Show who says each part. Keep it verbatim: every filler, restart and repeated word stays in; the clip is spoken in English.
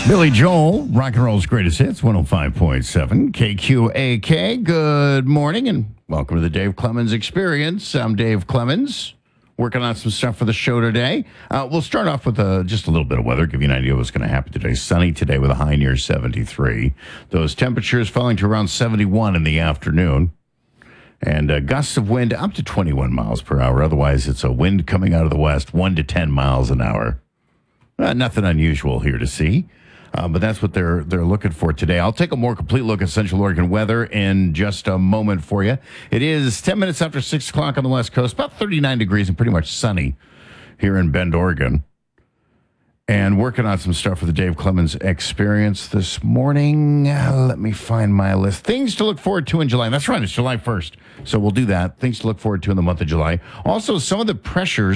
Speaker 1: Billy Joel, rock and roll's greatest hits, one oh five point seven K Q A K. Good morning and welcome to the Dave Clemens Experience. I'm Dave Clemens, working on some stuff for the show today. Uh, we'll start off with uh, just a little bit of weather, give you an idea of what's going to happen today. Sunny today with a high near seventy-three. Those temperatures falling to around seventy-one in the afternoon. And uh, gusts of wind up to twenty-one miles per hour. Otherwise, it's a wind coming out of the west, one to ten miles an hour. Uh, nothing unusual here to see. Uh, but that's what they're they're looking for today. I'll take a more complete look at Central Oregon weather in just a moment for you. It is ten minutes after six o'clock on the West Coast, about thirty-nine degrees and pretty much sunny here in Bend, Oregon. And working on some stuff for the Dave Clemens Experience this morning. Uh, let me find my list. Things to look forward to in July. That's right, it's July first. So we'll do that. Things to look forward to in the month of July. Also, some of the pressures